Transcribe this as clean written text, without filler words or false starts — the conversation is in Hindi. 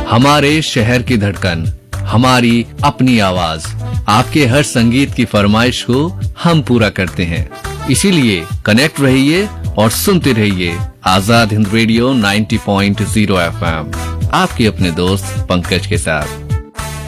हमारे शहर की धड़कन, हमारी अपनी आवाज। आपके हर संगीत की फरमाइश को हम पूरा करते हैं। इसीलिए कनेक्ट रहिए और सुनते रहिए आजाद हिंद रेडियो 90.0 FM। आपके अपने दोस्त पंकज के साथ।